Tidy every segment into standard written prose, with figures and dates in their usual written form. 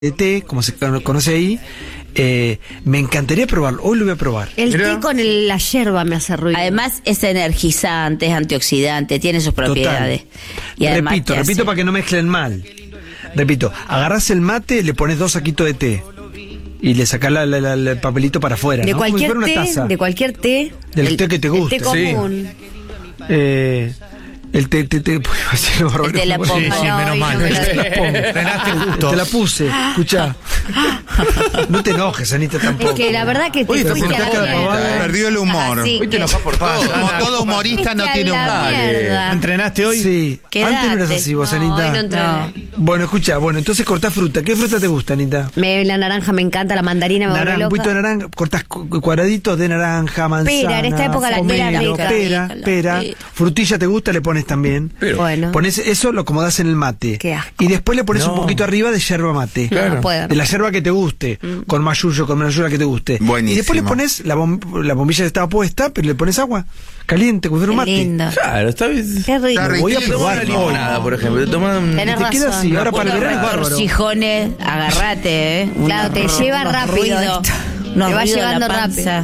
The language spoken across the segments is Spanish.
de té, como se conoce ahí. Me encantaría probarlo. Hoy lo voy a probar. El té con la yerba me hace ruido. Además es energizante, es antioxidante, tiene sus propiedades. Y repito para que no mezclen mal. Repito, agarrás el mate, le pones 2 saquitos de té y le sacás el papelito para afuera. De ¿no? cualquier como si fuera una taza. De cualquier té. Del té que te guste. El té común. El té, el de la pompa. Sí, menos mal. Te la puse, escuchá. No te enojes, Anita, tampoco. Es que la verdad que te fuiste a la mierda. Perdió el humor. Así Hoy te enojas por todo. Como todo humorista no tiene humor. ¿Entrenaste hoy? Sí. Quédate. Antes no eras así vos, Anita. Hoy no entrené. Bueno, escucha, entonces cortás fruta. ¿Qué fruta te gusta, Anita? La naranja me encanta, la mandarina me vuelve Un loca. poquito de naranja, cortás cuadraditos de naranja, manzana. Pera, en esta época la pera pomelo, rica. pera. Frutilla te gusta, le pones también. Bueno. Pones eso, lo acomodás en el mate. Qué asco. Y después le pones un poquito arriba de yerba mate. Claro. No puedo. De la yerba que te guste, con mayuyo, con mayuya que te guste. Buenísimo. Y después le pones la bombilla que estaba puesta, pero le pones agua caliente, como si fuera un Qué mate. lindo. Claro, está bien. Qué rico. Lo voy a Te probar. Una limonada, por ejemplo. Te toman... Tenés te queda razón. así, ahora para el verano es bárbaro. Regorcijones, agarrate, Claro, te lleva unos rápido ruidos, esto. unos Te va ruidos en la llevando panza.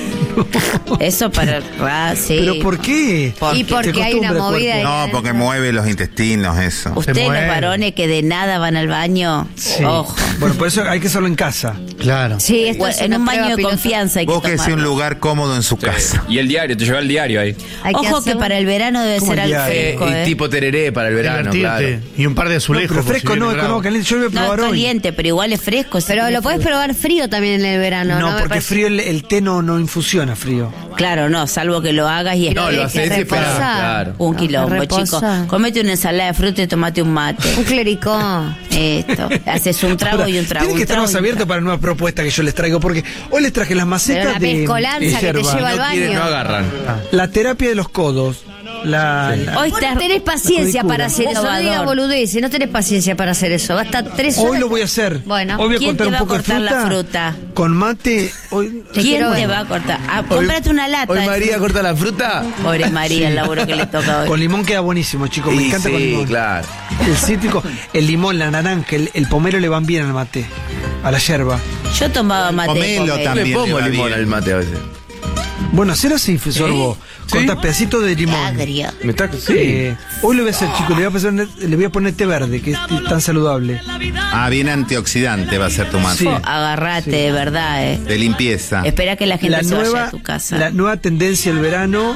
Eso para... sí. ¿Pero por qué? Y porque hay una movida de... No, porque mueve los intestinos, eso. Ustedes los varones que de nada van al baño, Sí. ojo. Bueno, por eso hay que hacerlo en casa. Claro. Sí, esto Bueno, es en una un prueba baño de piloto. confianza hay que Búsquese un tomarlo. lugar cómodo en su casa. Y el diario, te lleva el diario ahí. Hay que Ojo que hacerlo. para el verano debe ¿Cómo ser algo ya? fresco, Y tipo tereré para el verano, Divertirte. claro. Y un par de No, azulejos. pero por fresco si no, viene es como bravo. caliente. Yo lo voy a No, probar es hoy. caliente, pero igual es fresco. Pero lo puedes probar frío también en el verano, No, Me porque parece. frío el té no infusiona frío. Claro, no, salvo que lo hagas y No, lo haces y esperás, claro. un quilombo, reposa. chicos. Comete una ensalada de fruta y tomate un mate. Un clericón. Esto. Haces un trago Ahora, y un trago. tienen que un estar trago más y un abiertos trago. para nuevas propuestas que yo les traigo, porque hoy les traje las Pero macetas la de mezcolanza que te yerba. lleva al No quieren, baño. no agarran. La terapia de los codos. Hoy Vos estás... no tenés paciencia para hacer eso, no Innovador. digas boludeces, no tenés paciencia para hacer eso. Va a estar 3 horas. Hoy lo voy a hacer. Bueno. Hoy voy a ¿Quién cortar te un va a poco de cortar la fruta. fruta? Con mate. Hoy, ¿Quién quiero te ver. va a cortar? Cómprate una lata. Hoy de María fruta. corta la fruta. Pobre María, el laburo que le toca hoy. con limón queda buenísimo, chicos. Me Y encanta con sí, limón. claro. El cítrico, el limón, la naranja, el pomelo le van bien al mate. A la yerba. Yo tomaba mate de Pomelo pomelo. también. Le pongo le va limón bien. al mate a veces. Bueno, hacer así, Sorbo. ¿Sí? Cortas pedacitos de limón. Agrio. ¿Me está? Sí. Hoy lo voy a hacer, chicos. Le voy a poner té verde, que es tan saludable. Ah, bien antioxidante va a ser tu mate. Sí. Agarrate, de verdad, De limpieza. Espera que la gente se vaya a tu casa. La nueva tendencia del verano,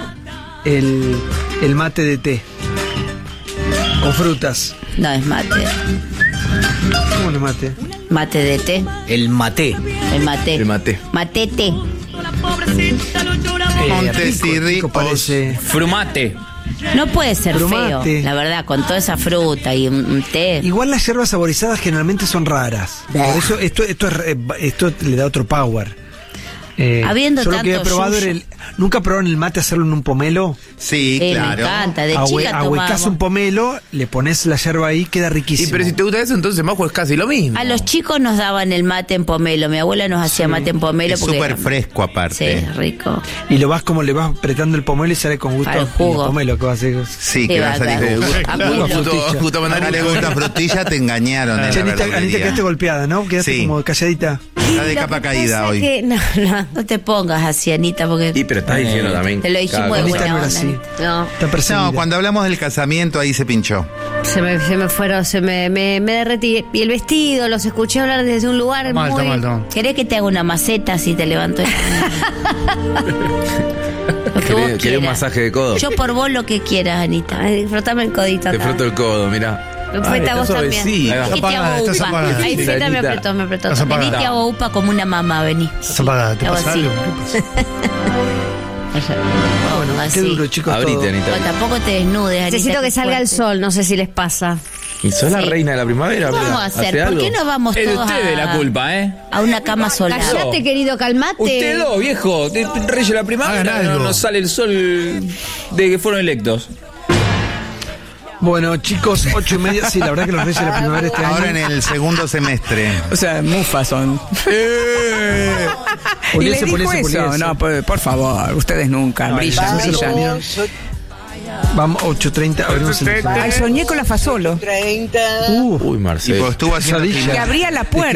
el mate de té. Con frutas. No, es mate. ¿Cómo no mate? Mate de té. El mate. El mate. El mate. Matete. Montes y rico ricos. parece. Frumate. No puede ser Frumate. feo, la verdad, con toda esa fruta y un té. Igual las hierbas saborizadas generalmente son raras. Por eso esto le da otro power. Habiendo yo lo que tanto había probado yuyo. era ¿Nunca probaron el mate hacerlo en un pomelo? Sí, Me claro. encanta, de chica Ahuecás un tomábamos. pomelo, le pones la yerba ahí, queda Y riquísimo. pero si te gusta eso, entonces Majo es casi lo mismo. A los chicos nos daban el mate en pomelo. Mi abuela nos hacía mate en pomelo Es porque... súper fresco Sí, aparte. rico. Y lo vas como le vas apretando el pomelo y sale con gusto Al jugo. el pomelo que va a hacer. Sí, que va a salir va. justo. A mí lo- Justo No mandarina. le gusta frutilla, te engañaron. en Che, la Anita, verdulería. quedaste golpeada, ¿no? Quedaste Sí. como calladita. Está de capa caída Pasa hoy. que- No te pongas así, Anita, porque Y pero estás diciendo también. te lo dijimos cada de cosa. Anita buena no era onda. así. No, Está perseguida. No, cuando hablamos del casamiento ahí se pinchó. se me fueron, me derretí. Y el vestido, los escuché hablar desde un lugar Mal, muy... está mal. ¿Querés que te haga una maceta si te levanto? Lo que vos ¿Querés un quieras. masaje de codo? Yo por vos lo que quieras, Anita. Ay, frotame el codito. Te acá. froto el codo, mirá. Frota vos también. suavecito. Es que te apagada, hago estás upa. apagada. Ahí Sí, Feta me Anita. apretó. Estás Vení, apagada. te hago upa como una mamá, vení. Estás apagada, ¿te Hago pasa así. algo? Bueno, Qué duro, chicos. Abrite, todo. Anita. Tampoco te desnudes, Anita. Necesito que salga el fuerte. sol, no sé si les pasa. ¿Y sos la Sí. reina de la primavera? ¿Qué vamos mira? a hacer? ¿Hace ¿Por algo? qué no vamos Es de todos ustedes la culpa, ¿eh? a una cama sola? Callate, querido, calmate. Usted dos, viejo. Reyes de la primavera. Hagan algo. No sale el sol de que fueron electos. Bueno, chicos, 8:30. Sí, la verdad que los Reyes de la Primavera este año. Ahora en el segundo semestre. O sea, mufas son. Y le Poliese, dijo poliese, eso. poliese. No, por favor, ustedes nunca brillan, brillan. Vamos, 8:30, abrimos el... Ay, soñé con la Fasolo. Uy, Y Marcelo. pues estuvo haciendo Pesadilla. Que abría la puerta.